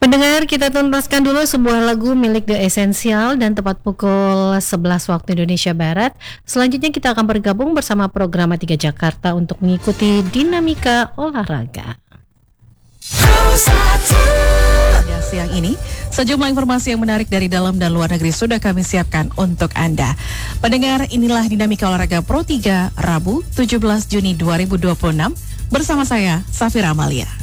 Pendengar, kita tuntaskan dulu sebuah lagu milik The Essential dan tepat pukul 11 waktu Indonesia Barat. Selanjutnya kita akan bergabung bersama program 3 Jakarta untuk mengikuti dinamika olahraga. Pada siang ini, sejumlah informasi yang menarik dari dalam dan luar negeri sudah kami siapkan untuk Anda. Pendengar, inilah dinamika olahraga Pro 3 Rabu 17 Juni 2026 bersama saya, Safira Amalia.